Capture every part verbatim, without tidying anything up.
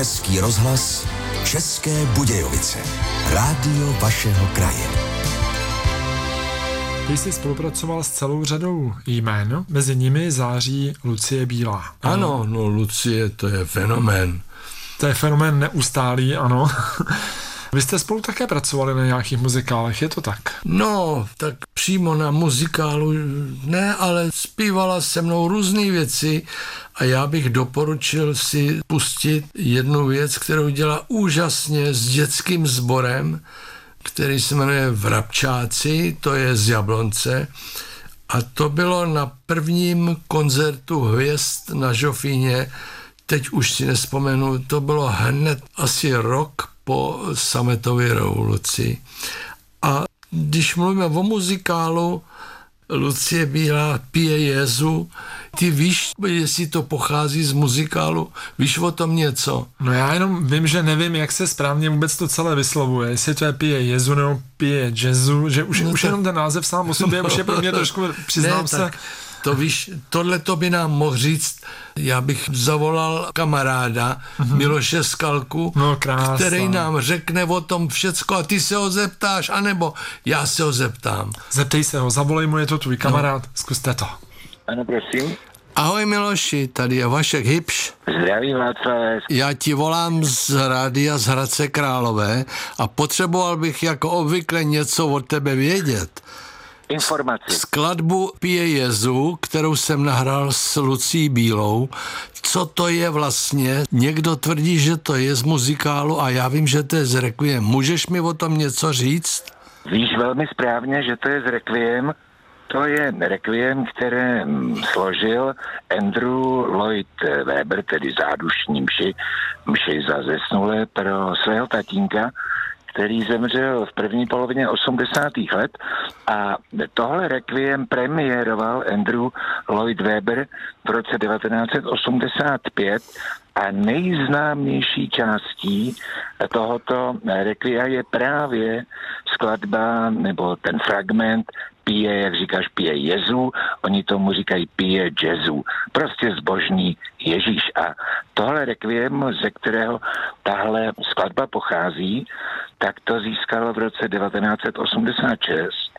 Český rozhlas, České Budějovice. Rádio vašeho kraje. Ty jsi spolupracoval s celou řadou jmén, mezi nimi září Lucie Bílá. Ano, no Lucie, to je fenomén. To je fenomén neustálý, ano. Vy jste spolu také pracovali na nějakých muzikálech, je to tak? No, tak přímo na muzikálu ne, ale zpívala se mnou různé věci a já bych doporučil si pustit jednu věc, kterou dělá úžasně s dětským sborem, který se jmenuje Vrabčáci, to je z Jablonce. A to bylo na prvním koncertu Hvězd na Žofíně, teď už si nespomenu, to bylo hned asi rok po sametové revoluci. A když mluvíme o muzikálu, Lucie Bílá pije Jezu. Ty víš, jestli to pochází z muzikálu? Víš o tom něco? No já jenom vím, že nevím, jak se správně vůbec to celé vyslovuje. Jestli to je pije Jezu nebo pije jazzu, že už, no už tak, jenom ten název sám o sobě no, už je pro mě trošku, přiznám ne, se. Tak, to víš, tohle to by nám mohl říct, já bych zavolal kamaráda mm-hmm. Miloše Skalku, no, který nám řekne o tom všecko a ty se ho zeptáš, anebo já se ho zeptám. Zeptej se ho, zavolej mu, je to tvůj kamarád, no. Zkuste to. Ano, prosím. Ahoj Miloši, tady je Vašek Hybš. Zdravím, Václavé. Já ti volám z rádia z Hradce Králové a potřeboval bych jako obvykle něco od tebe vědět. Informaci. Skladbu Pije Jezu, kterou jsem nahrál s Lucí Bílou. Co to je vlastně? Někdo tvrdí, že to je z muzikálu a já vím, že to je z Requiem. Můžeš mi o tom něco říct? Víš velmi správně, že to je z Requiem. To je Requiem, které složil Andrew Lloyd Webber, tedy zádušní mši, mši za zesnulé pro svého tatínka, který zemřel v první polovině osmdesátých let a tohle Requiem premiéroval Andrew Lloyd Webber v roce devatenáct set osmdesát pět a nejznámější částí tohoto Requia je právě skladba nebo ten fragment pije, jak říkáš, pije Jezu, oni tomu říkají pije jazzu, prostě zbožný Ježíš. A tohle Requiem, ze kterého tahle skladba pochází, tak to získalo v roce devatenáct set osmdesát šest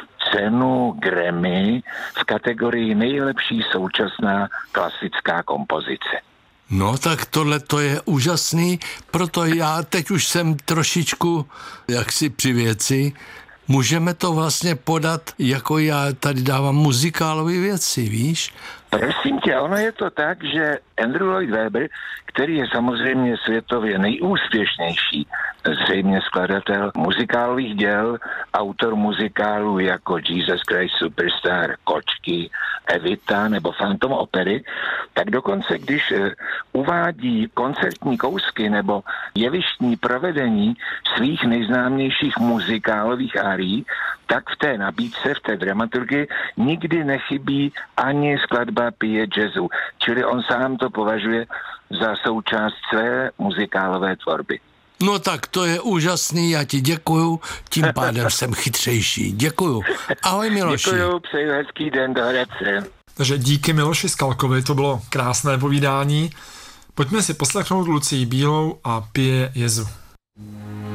cenu Grammy v kategorii nejlepší současná klasická kompozice. No tak tohle to je úžasný, proto já teď už jsem trošičku jaksi při věci. Můžeme to vlastně podat, jako já tady dávám muzikálové věci, víš? Prosím tě, ono je to tak, že Andrew Lloyd Webber, který je samozřejmě světově nejúspěšnější, zřejmě skladatel muzikálových děl, autor muzikálů jako Jesus Christ Superstar, Kočky, Evita nebo Phantom opery, tak dokonce, když uvádí koncertní kousky nebo jevištní provedení svých nejznámějších muzikálových árií, tak v té nabídce, v té dramaturgii nikdy nechybí ani skladba Pije jazzu, čili on sám to považuje za součást své muzikálové tvorby. No tak to je úžasný, já ti děkuju, tím pádem jsem chytřejší. Děkuju. Ahoj Miloši. Děkuju, přeju hezký den do Hradce. Takže díky Miloši Skalkovi, to bylo krásné povídání. Pojďme si poslechnout Lucii Bílou a Pije Jezu.